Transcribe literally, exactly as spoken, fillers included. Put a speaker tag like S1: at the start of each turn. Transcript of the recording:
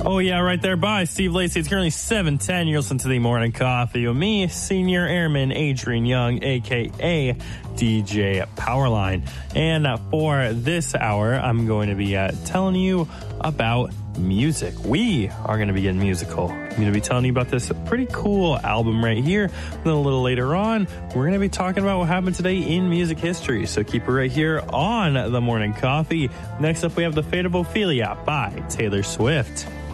S1: Oh, yeah, right there by Steve Lacey. It's currently seven ten. You're listening to the Morning Coffee with me, Senior Airman Adrian Young, a k a. D J Powerline. And uh, for this hour, I'm going to be uh, telling you about music. We are going to be getting musical. I'm going to be telling you about this pretty cool album right here. Then a little later on, we're going to be talking about what happened today in music history. So keep it right here on The Morning Coffee. Next up, we have The Fate of Ophelia by Taylor Swift.